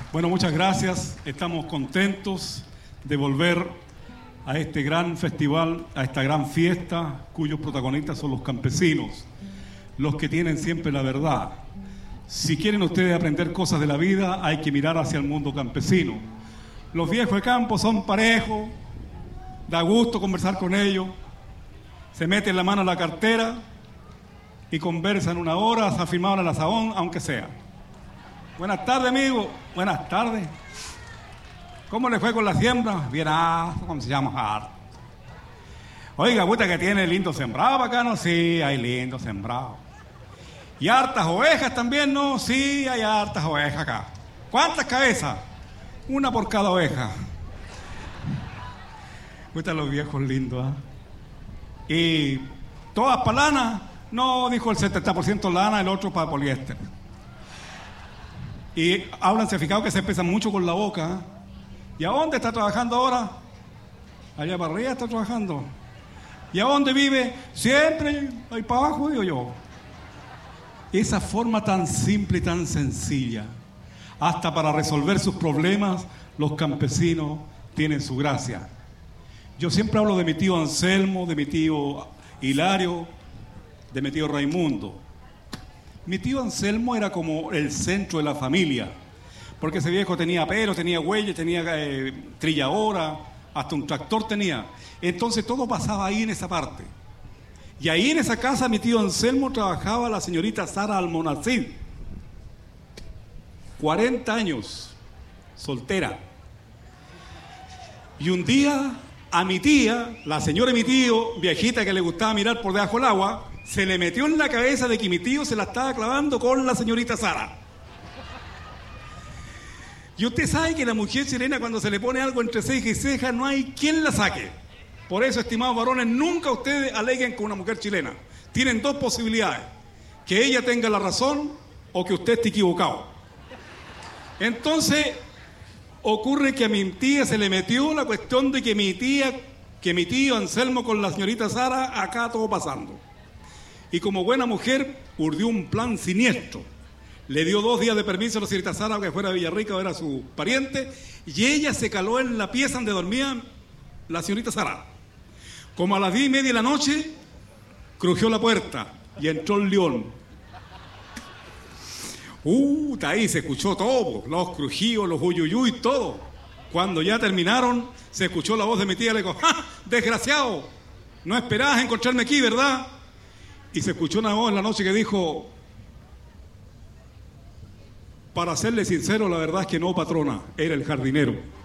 Bueno, muchas gracias. Estamos contentos de volver a este gran festival, a esta gran fiesta, cuyos protagonistas son los campesinos, los que tienen siempre la verdad. Si quieren ustedes aprender cosas de la vida, hay que mirar hacia el mundo campesino. Los viejos de campo son parejos, da gusto conversar con ellos, se meten la mano a la cartera y conversan una hora, se ha firmado en el asadón, aunque sea. Buenas tardes, amigo. Buenas tardes. ¿Cómo le fue con la siembra? Bien, ¿cómo se llama? Oiga, puta que tiene lindo sembrado acá, ¿no? Sí, hay lindo sembrado. ¿Y hartas ovejas también, no? Sí, hay hartas ovejas acá. ¿Cuántas cabezas? Una por cada oveja. Puta, los viejos lindos, ¿ah? ¿Y todas para lana? No, dijo el 70% lana, el otro para poliéster. Y hablan, se ha fijado que se pesan mucho con la boca, ¿eh? ¿Y a dónde está trabajando ahora? Allá para arriba está trabajando. ¿Y a dónde vive? Siempre ahí para abajo, digo yo. Esa forma tan simple y tan sencilla, hasta para resolver sus problemas, los campesinos tienen su gracia. Yo siempre hablo de mi tío Anselmo, de mi tío Hilario, de mi tío Raimundo. Mi tío Anselmo era como el centro de la familia, porque ese viejo tenía pelo, tenía huella, tenía trilladora, hasta un tractor tenía. Entonces todo pasaba ahí en esa parte. Y ahí en esa casa mi tío Anselmo trabajaba la señorita Sara Almonacid. 40 años, soltera. Y un día a mi tía, la señora de mi tío, viejita que le gustaba mirar por debajo del agua, se le metió en la cabeza de que mi tío se la estaba clavando con la señorita Sara. Y usted sabe que la mujer chilena, cuando se le pone algo entre ceja y ceja, no hay quien la saque. Por eso, estimados varones, nunca ustedes aleguen con una mujer chilena. Tienen dos posibilidades: que ella tenga la razón o que usted esté equivocado. Entonces, ocurre que a mi tía se le metió la cuestión de que mi tío Anselmo con la señorita Sara, acá todo pasando. Y como buena mujer, urdió un plan siniestro. Le dio 2 días de permiso a la señorita Sara que fuera a Villarrica a ver a su pariente, y ella se caló en la pieza donde dormía la señorita Sara. Como a las 10:30 de la noche, crujió la puerta y entró el león. Ahí se escuchó todo, los crujidos, los uyuyuy, todo. Cuando ya terminaron, se escuchó la voz de mi tía, le dijo: ¡ja, desgraciado! No esperabas encontrarme aquí, ¿verdad? Y se escuchó una voz en la noche que dijo: para serle sincero, la verdad es que no, patrona, era el jardinero.